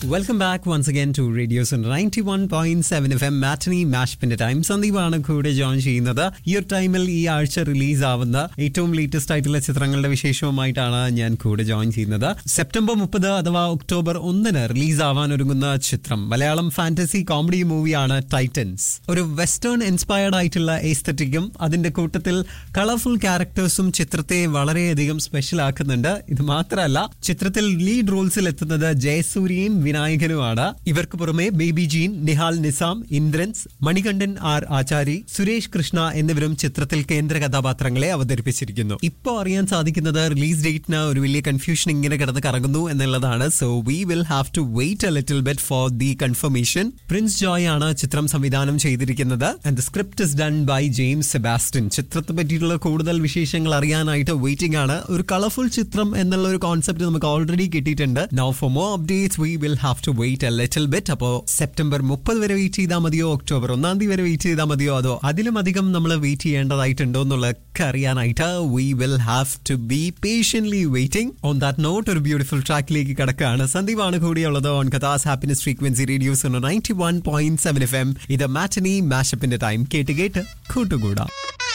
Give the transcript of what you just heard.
Welcome back once again to radio 91.7 FM matinee മാഷ്പിന്റെ time. സന്ദീപാണ് കൂടെ join ചെയ്യുന്നത്. ഈ ഒരു ടൈമിൽ ഈ ആഴ്ച റിലീസ് ആവുന്ന ഏറ്റവും ലേറ്റസ്റ്റ് ആയിട്ടുള്ള ചിത്രങ്ങളുടെ വിശേഷവുമായിട്ടാണ് ഞാൻ കൂടെ ജോയിൻ ചെയ്യുന്നത്. സെപ്റ്റംബർ 30 അഥവാ ഒക്ടോബർ 1 റിലീസ് ആവാൻ ഒരുങ്ങുന്ന ചിത്രം മലയാളം ഫാന്റസി കോമഡി മൂവിയാണ് ടൈറ്റൻസ്. ഒരു വെസ്റ്റേൺ ഇൻസ്പയർഡ് ആയിട്ടുള്ള എസ്തറ്റിക്കും അതിന്റെ കൂട്ടത്തിൽ കളർഫുൾ ക്യാരക്ടേഴ്സും ചിത്രത്തെ വളരെയധികം സ്പെഷ്യൽ ആക്കുന്നുണ്ട്. ഇത് മാത്രമല്ല, ചിത്രത്തിൽ ലീഡ് റോൾസിൽ എത്തുന്നത് ജയസൂര്യയും വിനായകനുമാണ്. ഇവർക്ക് പുറമെ baby gene, Nihal Nizam, Indrans, Manikandan R ആചാരി, സുരേഷ് കൃഷ്ണ എന്നിവരും ചിത്രത്തിൽ കേന്ദ്ര കഥാപാത്രങ്ങളെ അവതരിപ്പിച്ചിരിക്കുന്നു. ഇപ്പോൾ അറിയാൻ സാധിക്കുന്നത് റിലീസ് ഡേറ്റിന് ഒരു വലിയ കൺഫ്യൂഷൻ ഇങ്ങനെ കിടന്ന് കറങ്ങുന്നു എന്നുള്ളതാണ്. So we will have to wait A little bit for the confirmation. Prince Joy ആണ് ചിത്രം സംവിധാനം ചെയ്തിരിക്കുന്നത്. And the script is done by James Sebastian. ചിത്രത്തെ പറ്റിയിട്ടുള്ള കൂടുതൽ വിശേഷങ്ങൾ അറിയാനായിട്ട് വെയിറ്റിംഗ് ആണ്. ഒരു കളർഫുൾ ചിത്രം എന്നുള്ള ഒരു കോൺസെപ്റ്റ് നമുക്ക് ഓൾറെഡി കിട്ടിയിട്ടുണ്ട്. Now for more updates we will have to wait A little bit. അപ്പോൾ സെപ്റ്റംബർ 30 വരെ വെയിറ്റ് ചെയ്താൽ മതിയോ, ഒക്ടോബർ 1 വരെ വെയിറ്റ് ചെയ്താൽ മതിയോ, അതോ അതിലും അധികം നമ്മൾ വെയിറ്റ് ചെയ്യേണ്ടതായിട്ടുണ്ടോ എന്നുള്ളതൊക്കെ അറിയാനായിട്ട് we will have to B patiently waiting. On that not ഒരു ബ്യൂട്ടിഫുൾ ട്രാക്കിലേക്ക് കടക്കുകയാണ്. സന്ദീപാണ് കൂടിയുള്ളത് on കഥാസ് happiness frequency radio 91.7 FM. ഇത് മാറ്റനി മാഷപ്പിന്റെ ടൈം. കേട്ട് കേട്ട് കൂട്ടുകൂടാം.